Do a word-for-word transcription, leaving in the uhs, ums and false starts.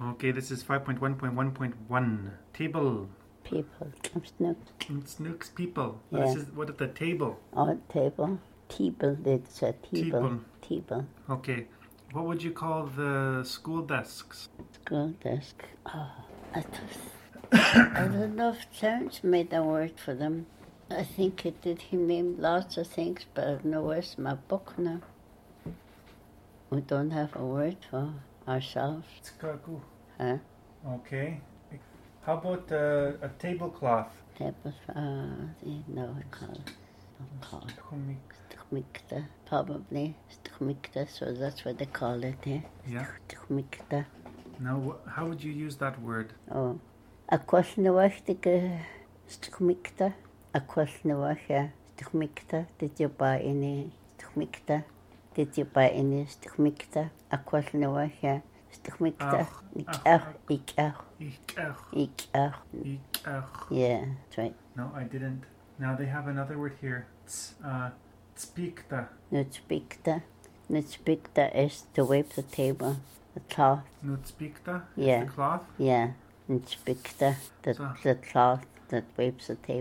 Okay, this is five point one point one point one. Table. People. Snooks. Snooks people. Yeah. This is what is the table? Oh, table. Table. It's a table. Table. Okay. What would you call the school desks? School desk. Oh, I just, I don't know if Terence made a word for them. I think it did. He named lots of things, but I don't know where's my book now. We don't have a word for ourselves. Tskaku. Huh? Okay. How about uh, a tablecloth? Table, uh, no, I call it. Don't call it. Stukmikta, probably. Stukmikta, so that's what they call it, eh? Yeah. Stukmikta. Now, wh- how would you use that word? Oh. A question of wachtige stukmikta. A question of wacha stukmikta. Did you buy any stukmikta? Did you buy any stukmikta? A question of wacha stukmikta. Ikach, ikach. Ikach. Ikach. Ikach. Yeah, that's right. No, I didn't. Now they have another word here. Ts, uh, tspikta. Nutspikta. Nutspikta is to wipe the table. The cloth. Nutspikta? Yeah. The cloth? Yeah. Nutspikta. The, So- the cloth that wipes the table.